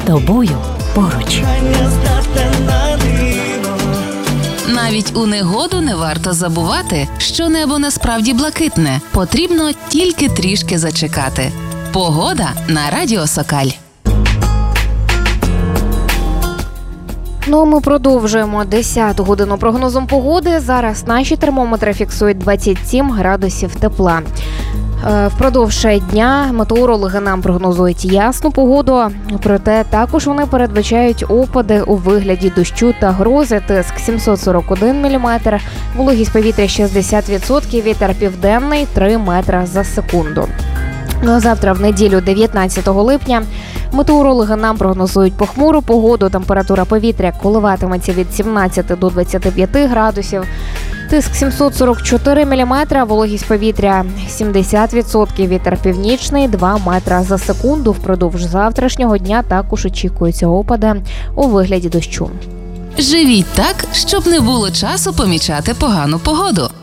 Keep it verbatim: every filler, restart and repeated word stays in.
тобою поруч. Навіть у негоду не варто забувати, що небо насправді блакитне. Потрібно тільки трішки зачекати. Погода на Радіо Сокаль. Ну, ми продовжуємо десяту годину прогнозом погоди. Зараз наші термометри фіксують двадцять сім градусів тепла. Впродовж дня метеорологи нам прогнозують ясну погоду, проте також вони передбачають опади у вигляді дощу та грози, тиск сімсот сорок один міліметр, вологість повітря шістдесят відсотків, вітер південний три метри за секунду. Ну, завтра, в неділю, дев'ятнадцятого липня, метеорологи нам прогнозують похмуру погоду, температура повітря коливатиметься від сімнадцяти до двадцяти п'яти градусів, тиск сімсот сорок чотири міліметри, вологість повітря сімдесят відсотків, вітер північний два метри за секунду. Впродовж завтрашнього дня також очікуються опади у вигляді дощу. Живіть так, щоб не було часу помічати погану погоду.